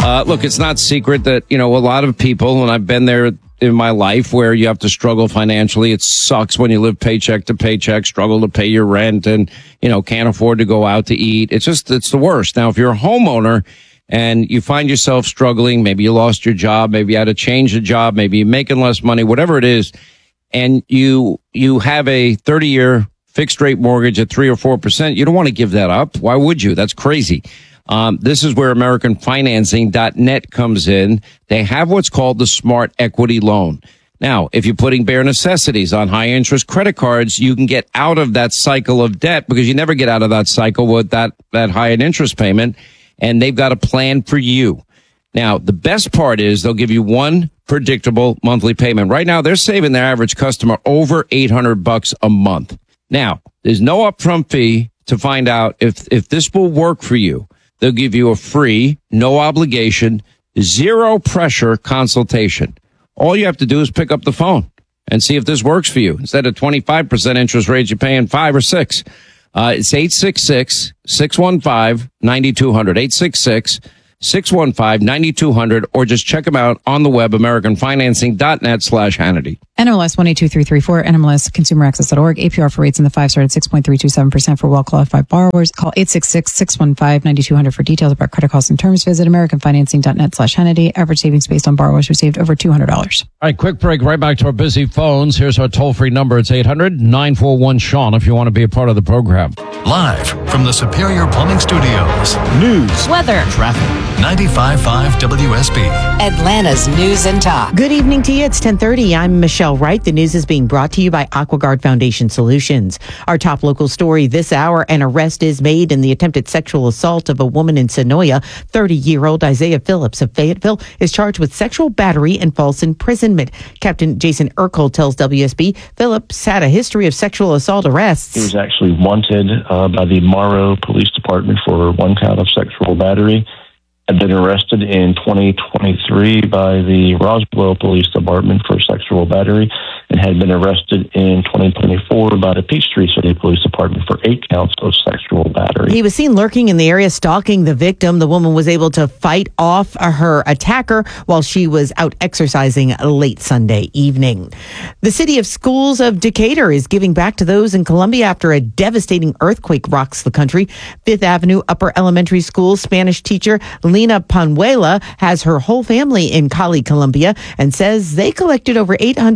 Look, it's not secret that, a lot of people, and I've been there in my life, where you have to struggle financially. It sucks when you live paycheck to paycheck, struggle to pay your rent, and, can't afford to go out to eat. It's the worst. Now, if you're a homeowner and you find yourself struggling, maybe you lost your job, maybe you had to change the job, maybe you're making less money, whatever it is, and you have a 30-year fixed rate mortgage at 3 or 4%, you don't want to give that up. Why would you? That's crazy. This is where AmericanFinancing.net comes in. They have what's called the Smart Equity Loan. Now, if you're putting bare necessities on high interest credit cards, you can get out of that cycle of debt, because you never get out of that cycle with that high an interest payment. And they've got a plan for you. Now, the best part is they'll give you one predictable monthly payment. Right now, they're saving their average customer over $800 a month. Now, there's no upfront fee to find out if this will work for you. They'll give you a free, no obligation, zero pressure consultation. All you have to do is pick up the phone and see if this works for you. Instead of 25% interest rates, you're paying 5 or 6. It's 866-615-9200. 866-615-9200, or just check them out on the web, AmericanFinancing.net/Hannity. NMLS 122334, NMLSConsumerAccess.org. APR for rates in the 5-star at 6.327% for well-qualified borrowers. Call 866-615-9200 for details about credit costs and terms. Visit AmericanFinancing.net/Hannity. Average savings based on borrowers received over $200. All right, quick break. Right back to our busy phones. Here's our toll-free number. It's 800-941-SEAN if you want to be a part of the program. Live from the Superior Plumbing Studios. News, weather, traffic. 95.5 WSB. Atlanta's News and Talk. Good evening to you. It's 10:30. I'm Michelle Wright. The news is being brought to you by AquaGuard Foundation Solutions. Our top local story this hour: an arrest is made in the attempted sexual assault of a woman in Sonoya. 30-year-old Isaiah Phillips of Fayetteville is charged with sexual battery and false imprisonment. Captain Jason Urkel tells WSB Phillips had a history of sexual assault arrests. He was actually wanted by the Morrow Police Department for one count of sexual battery. Had been arrested in 2023 by the Roswell Police Department for sexual battery, and had been arrested in 2024 by the Peachtree City Police Department for 8 counts of sexual battery. He was seen lurking in the area, stalking the victim. The woman was able to fight off her attacker while she was out exercising late Sunday evening. The City of Schools of Decatur is giving back to those in Columbia after a devastating earthquake rocks the country. Fifth Avenue Upper Elementary School Spanish teacher Lena Panuela has her whole family in Cali, Columbia, and says they collected over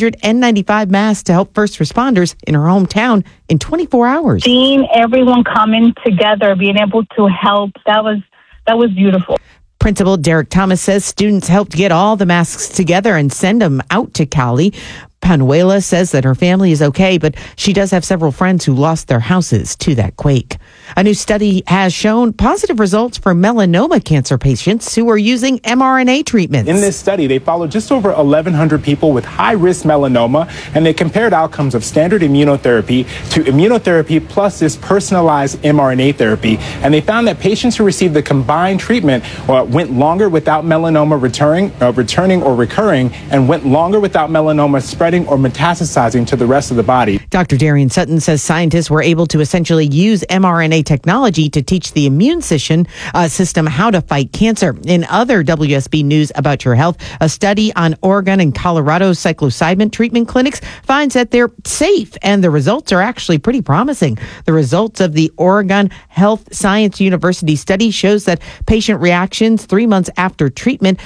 895 masks to help first responders in her hometown in 24 hours. Seeing everyone coming together, being able to help, that was beautiful. Principal Derek Thomas says students helped get all the masks together and send them out to Cali. Panuela says that her family is okay, but she does have several friends who lost their houses to that quake. A new study has shown positive results for melanoma cancer patients who are using mRNA treatments. In this study, they followed just over 1,100 people with high-risk melanoma, and they compared outcomes of standard immunotherapy to immunotherapy plus this personalized mRNA therapy. And they found that patients who received the combined treatment went longer without melanoma returning or recurring, and went longer without melanoma spreading or metastasizing to the rest of the body. Dr. Darian Sutton says scientists were able to essentially use mRNA technology to teach the immune system how to fight cancer. In other WSB news about your health, a study on Oregon and Colorado psilocybin treatment clinics finds that they're safe, and the results are actually pretty promising. The results of the Oregon Health Science University study shows that patient reactions 3 months after treatment,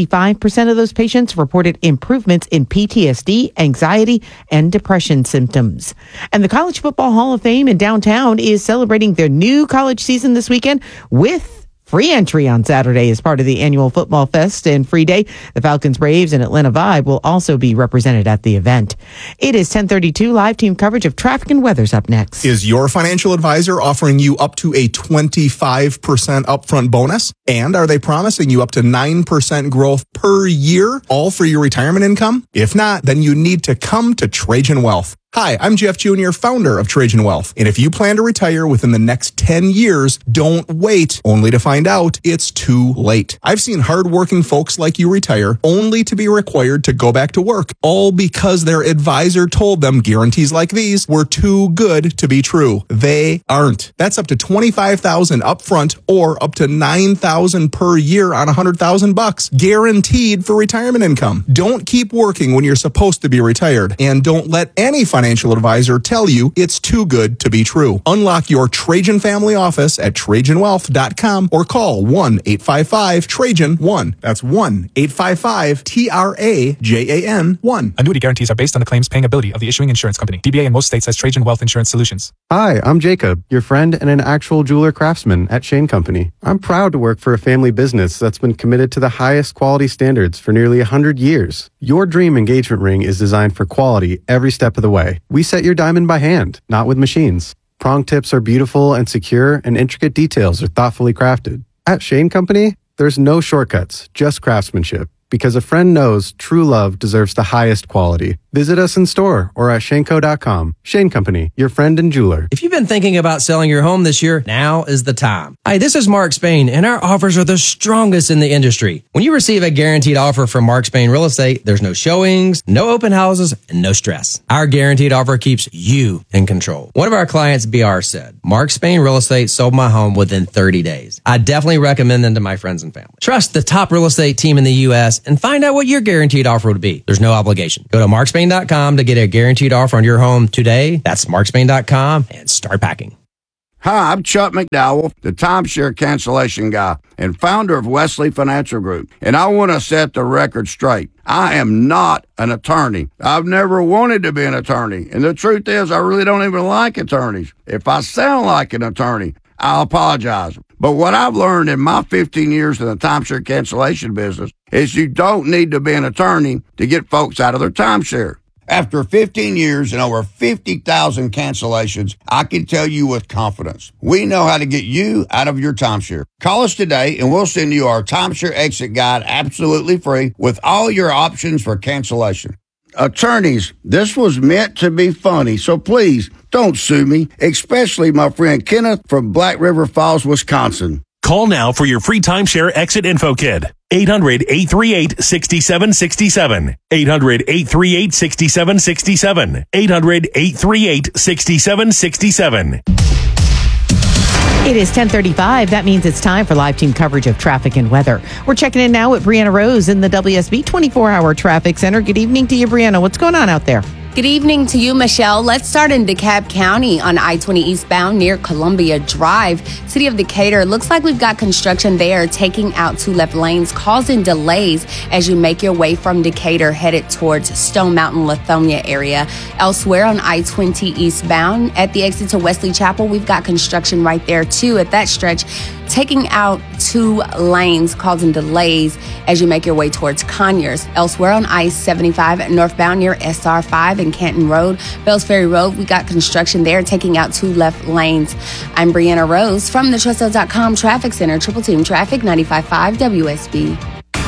75% of those patients reported improvements in PTSD, anxiety, and depression symptoms. And the College Football Hall of Fame in downtown is celebrating their new college season this weekend with free entry on Saturday as part of the annual Football Fest and free day. The Falcons, Braves, and Atlanta Vibe will also be represented at the event. It is 10:32. Live team coverage of traffic and weather's up next. Is your financial advisor offering you up to a 25% upfront bonus? And are they promising you up to 9% growth per year, all for your retirement income? If not, then you need to come to Trajan Wealth. Hi, I'm Jeff Jr., founder of Trajan Wealth. And if you plan to retire within the next 10 years, don't wait only to find out it's too late. I've seen hardworking folks like you retire only to be required to go back to work, all because their advisor told them guarantees like these were too good to be true. They aren't. That's up to $25,000 upfront or up to $9,000 per year on $100,000, guaranteed for retirement income. Don't keep working when you're supposed to be retired, and don't let any financial advisor tell you it's too good to be true. Unlock your Trajan family office at TrajanWealth.com or call 1-855-TRAJAN-1. That's 1-855-TRAJAN-1. Annuity guarantees are based on the claims paying ability of the issuing insurance company. DBA in most states has Trajan Wealth Insurance Solutions. Hi, I'm Jacob, your friend and an actual jeweler craftsman at Shane Company. I'm proud to work for a family business that's been committed to the highest quality standards for nearly 100 years. Your dream engagement ring is designed for quality every step of the way. We set your diamond by hand, not with machines. Prong tips are beautiful and secure, and intricate details are thoughtfully crafted. At Shane Company, there's no shortcuts, just craftsmanship. Because a friend knows true love deserves the highest quality. Visit us in store or at shaneco.com. Shane Company, your friend and jeweler. If you've been thinking about selling your home this year, now is the time. Hi, this is Mark Spain, and our offers are the strongest in the industry. When you receive a guaranteed offer from Mark Spain Real Estate, there's no showings, no open houses, and no stress. Our guaranteed offer keeps you in control. One of our clients, BR, said, Mark Spain Real Estate sold my home within 30 days. I definitely recommend them to my friends and family. Trust the top real estate team in the U.S. and find out what your guaranteed offer would be. There's no obligation. Go to markspain.com to get a guaranteed offer on your home today. That's markspain.com and start packing. Hi, I'm Chuck McDowell, the timeshare cancellation guy and founder of Wesley Financial Group. And I want to set the record straight. I am not an attorney. I've never wanted to be an attorney. And the truth is, I really don't even like attorneys. If I sound like an attorney, I'll apologize. But what I've learned in my 15 years in the timeshare cancellation business is you don't need to be an attorney to get folks out of their timeshare. After 15 years and over 50,000 cancellations, I can tell you with confidence, we know how to get you out of your timeshare. Call us today and we'll send you our timeshare exit guide absolutely free with all your options for cancellation. Attorneys, this was meant to be funny, so please don't sue me, especially my friend Kenneth from Black River Falls, Wisconsin. Call now for your free timeshare exit info kit. 800-838-6767. 800-838-6767. 800-838-6767. It is 10:35. That means it's time for live team coverage of traffic and weather. We're checking in now with Brianna Rose in the WSB 24-hour traffic center. Good evening to you, Brianna. What's going on out there? Good evening to you, Michelle. Let's start in DeKalb County on I-20 eastbound near Columbia Drive. City of Decatur, looks like we've got construction there taking out two left lanes, causing delays as you make your way from Decatur headed towards Stone Mountain, Lithonia area. Elsewhere on I-20 eastbound at the exit to Wesley Chapel, we've got construction right there too at that stretch, taking out two lanes, causing delays as you make your way towards Conyers. Elsewhere on I-75 northbound near SR5 and Canton Road, Bells Ferry Road, we got construction there, taking out two left lanes. I'm Brianna Rose from the TrustL.com Traffic Center, Triple Team Traffic 95.5 WSB.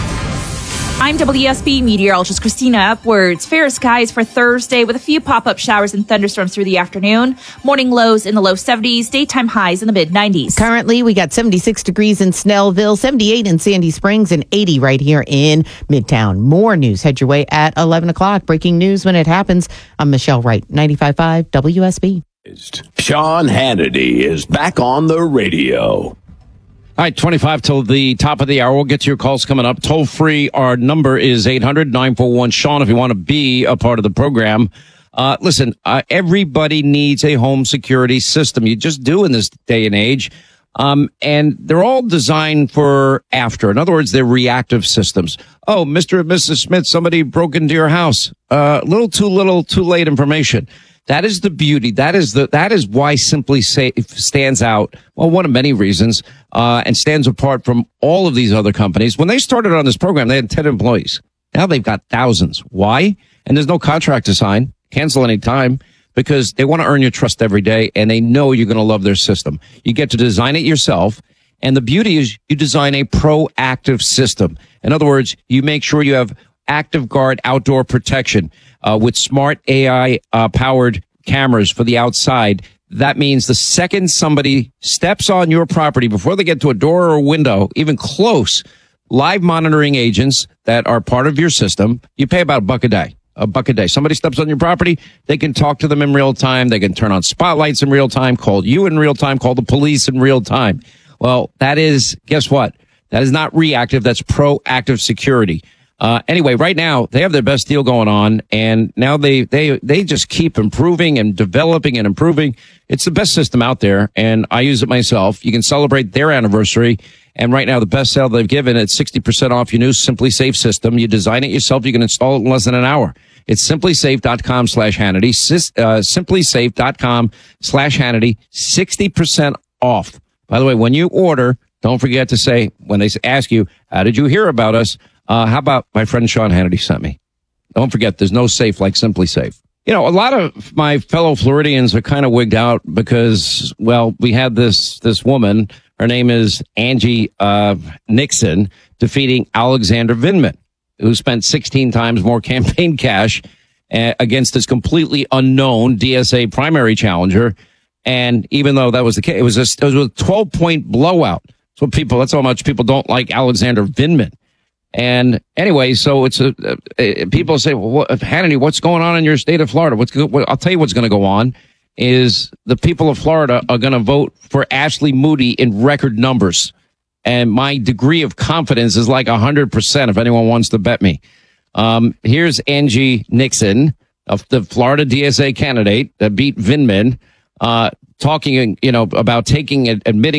I'm WSB meteorologist Christina Upwards. Fair skies for Thursday with a few pop-up showers and thunderstorms through the afternoon. Morning lows in the low 70s, daytime highs in the mid-90s. Currently, we got 76 degrees in Snellville, 78 in Sandy Springs, and 80 right here in Midtown. More news head your way at 11 o'clock. Breaking news when it happens. I'm Michelle Wright, 95.5 WSB. Sean Hannity is back on the radio. All right, 25 till the top of the hour. We'll get to your calls coming up. Toll free, our number is 800-941-SEAN if you want to be a part of the program. Listen, everybody needs a home security system. You just do in this day and age. And they're all designed for after. In other words, they're reactive systems. Oh, Mr. and Mrs. Smith, somebody broke into your house. Little, too late information. That is the beauty. That is why Simply Safe stands out. Well, one of many reasons, and stands apart from all of these other companies. When they started on this program, they had 10 employees. Now they've got thousands. Why? And there's no contract to sign. Cancel any time because they want to earn your trust every day and they know you're going to love their system. You get to design it yourself. And the beauty is you design a proactive system. In other words, you make sure you have Active Guard outdoor protection. with smart AI powered cameras for the outside. That means the second somebody steps on your property, before they get to a door or a window, even close, live monitoring agents that are part of your system, you pay about $1 a day. $1 a day. Somebody steps on your property, they can talk to them in real time. They can turn on spotlights in real time, call you in real time, call the police in real time. Well, that is, guess what? That is not reactive. That's proactive security. Anyway, right now they have their best deal going on, and now they just keep improving and developing and improving. It's the best system out there, and I use it myself. You can celebrate their anniversary, and right now the best sale they've given, it's 60% off your new Simply Safe system. You design it yourself. You can install it in less than an hour. It's simplysafe.com/Hannity. Simplysafe.com/Hannity. 60% off. By the way, when you order, don't forget to say, when they ask you, how did you hear about us? How about my friend Sean Hannity sent me? Don't forget, there's no safe like Simply Safe. You know, a lot of my fellow Floridians are kind of wigged out because, well, we had this woman, her name is Angie Nixon, defeating Alexander Vindman, who spent 16 times more campaign cash against this completely unknown DSA primary challenger. And even though that was the case, it was a 12-point blowout. That's how much people don't like Alexander Vindman. And anyway, so it's people say, well, Hannity, what's going on in your state of Florida? I'll tell you what's going to go on is the people of Florida are going to vote for Ashley Moody in record numbers. And my degree of confidence is like 100% if anyone wants to bet me. Here's Angie Nixon, the Florida DSA candidate that beat Vindman, talking, about admitting